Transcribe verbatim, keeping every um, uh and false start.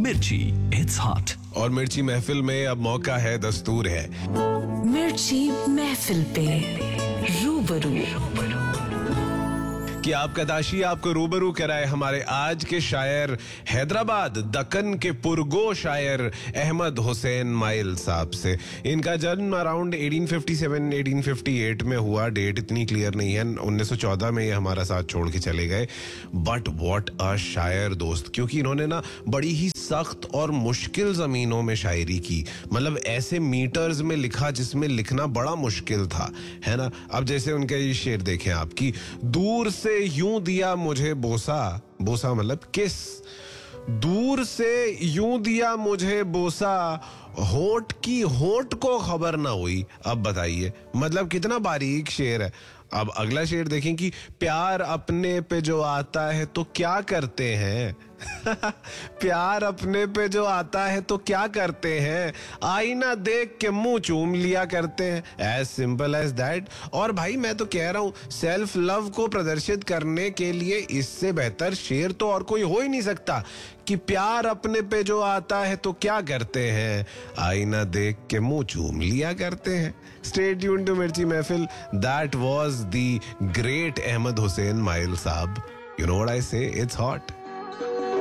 मिर्ची, it's hot. और मिर्ची महफिल में अब मौका है, दस्तूर है मिर्ची महफिल पे रूबरू कि आपका दाशी आपको रूबरू कराए हमारे आज के शायर, हैदराबाद दक्कन के पुरगो शायर अहमद हुसैन माइल साहब से। इनका जन्म अराउंड अठारह सौ सत्तावन अठारह सौ अट्ठावन में हुआ, डेट इतनी क्लियर नहीं है। उन्नीस सौ चौदह में ये हमारा साथ छोड़ के चले गए। बट व्हाट अ शायर दोस्त, क्योंकि इन्होंने ना बड़ी ही सख्त और मुश्किल जमीनों में शायरी की। मतलब ऐसे मीटर्स में लिखा जिसमें लिखना बड़ा मुश्किल था, है ना। अब जैसे उनका ये शेर देखें आपकी, दूर से यूं दिया मुझे बोसा, बोसा मतलब किस, दूर से यूं दिया मुझे बोसा, होठ की होठ को खबर ना हुई। अब बताइए, मतलब कितना बारीक शेर है। अब अगला शेर देखें कि प्यार अपने पे जो आता है तो क्या करते हैं प्यार अपने पे जो आता है तो क्या करते हैं, आईना देख के मुंह चूम लिया करते हैं। As simple as that. और भाई मैं तो कह रहा हूं, सेल्फ लव को प्रदर्शित करने के लिए इससे बेहतर शेर तो और कोई हो ही नहीं सकता कि प्यार अपने पे जो आता है तो क्या करते हैं, आईना देख के मुंह चूम लिया करते हैं। स्टे ट्यून्ड टू मिर्ची महफिल। That was the great Ahmad Hussain mile साहब। यू नो व्हाट आई से, इट्स हॉट।